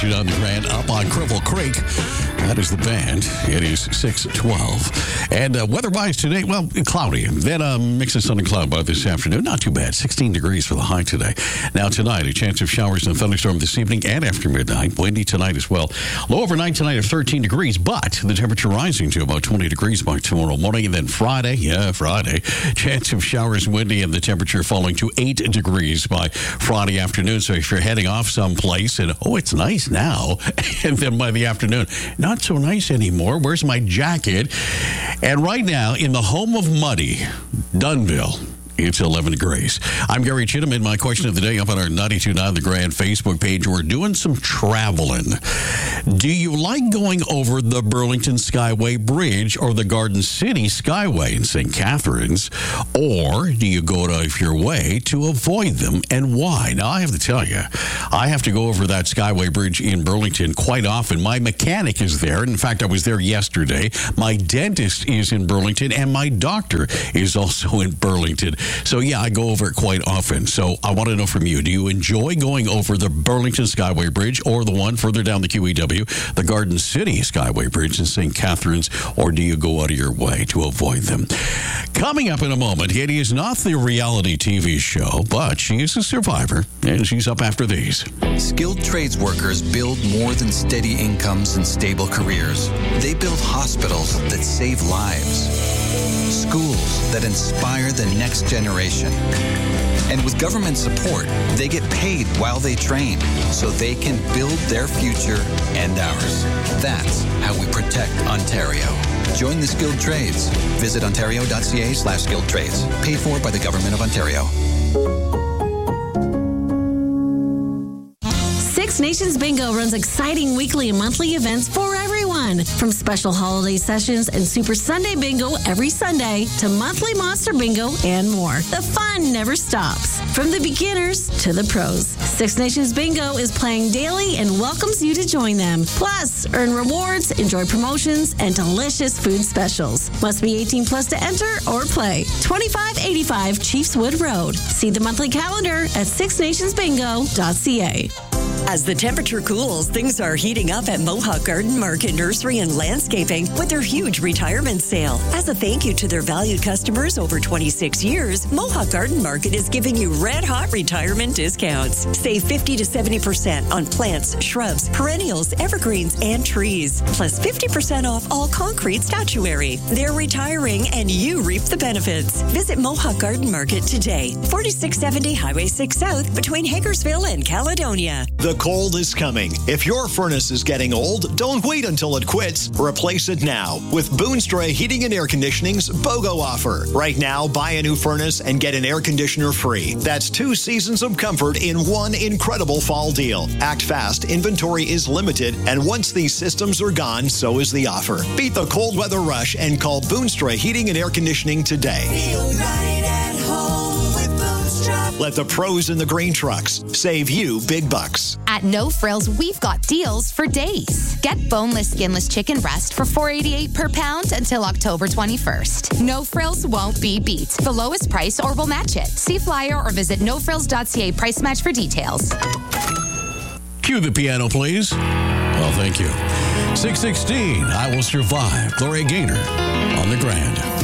92.9 The Grand up on Cripple Creek. That is the band. It is 6:12. And weather-wise today, well, cloudy. Then a mix of sun and cloud by this afternoon. Not too bad. 16 degrees for the high today. Now tonight, a chance of showers and thunderstorm this evening and after midnight. Windy tonight as well. Low overnight tonight of 13 degrees, but the temperature rising to about 20 degrees by tomorrow morning. And then Friday, chance of showers and windy and the temperature falling to 8 degrees by Friday afternoon. So if you're heading off someplace and, it's nice now, and then by the afternoon, not so nice anymore. Where's my jacket? And right now, in the home of Muddy, Dunnville, it's 11 degrees. I'm Gary Chittum, and my question of the day up on our 92.9 The Grand Facebook page. We're doing some traveling. Do you like going over the Burlington Skyway Bridge or the Garden City Skyway in St. Catharines? Or do you go out of your way to avoid them, and why? Now, I have to tell you, I have to go over that Skyway Bridge in Burlington quite often. My mechanic is there. In fact, I was there yesterday. My dentist is in Burlington, and my doctor is also in Burlington. So, I go over it quite often. So, I want to know from you, do you enjoy going over the Burlington Skyway Bridge or the one further down the QEW, the Garden City Skyway Bridge in St. Catharines, or do you go out of your way to avoid them? Coming up in a moment, it is not the reality TV show, but she is a survivor, and she's up after these. Skilled trades workers build more than steady incomes and stable careers. They build hospitals that save lives, schools that inspire the next generation. And with government support, they get paid while they train so they can build their future and ours. That's how we protect Ontario. Join the skilled trades. Visit ontario.ca/skilled trades. Paid for by the Government of Ontario. Six Nations Bingo runs exciting weekly and monthly events for everyone. From special holiday sessions and Super Sunday Bingo every Sunday to monthly Monster Bingo and more. The fun never stops. From the beginners to the pros. Six Nations Bingo is playing daily and welcomes you to join them. Plus, earn rewards, enjoy promotions, and delicious food specials. Must be 18 plus to enter or play. 2585 Chiefswood Road. See the monthly calendar at sixnationsbingo.ca. As the temperature cools, things are heating up at Mohawk Garden Market Nursery and Landscaping with their huge retirement sale. As a thank you to their valued customers over 26 years, Mohawk Garden Market is giving you red-hot retirement discounts. Save 50 to 70% on plants, shrubs, perennials, evergreens, and trees. Plus 50% off all concrete statuary. They're retiring and you reap the benefits. Visit Mohawk Garden Market today. 4670 Highway 6 South between Hagersville and Caledonia. The cold is coming. If your furnace is getting old, don't wait until it quits. Replace it now with Boonstra Heating and Air Conditioning's BOGO offer. Right now, buy a new furnace and get an air conditioner free. That's 2 seasons of comfort in one incredible fall deal. Act fast. Inventory is limited, and once these systems are gone, so is the offer. Beat the cold weather rush and call Boonstra Heating and Air Conditioning today. Feel right at home with Boonstra. Let the pros in the green trucks save you big bucks. At No Frills, we've got deals for days. Get boneless, skinless chicken breast for $4.88 per pound until October 21st. No Frills won't be beat. The lowest price or we'll match it. See flyer or visit nofrills.ca price match for details. Cue the piano, please. Well, thank you. 6:16, I Will Survive. Gloria Gaynor on The Grand.